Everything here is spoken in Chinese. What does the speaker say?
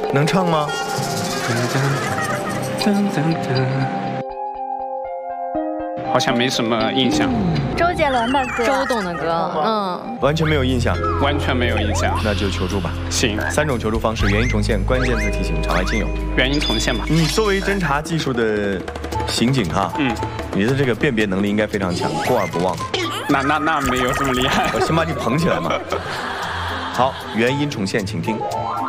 能唱吗？ 好像没什么印象。 周杰伦的歌， 周董的歌， 完全没有印象， 完全没有印象。 那就求助吧。 行 ，3种求助方式：原因重现、关键字提醒、场外亲友。 原因重现吧。 你作为侦查技术的刑警哈，你的这个辨别能力应该非常强，过而不忘。 那没有这么厉害。 我先把你捧起来嘛。好，原因重现，请听。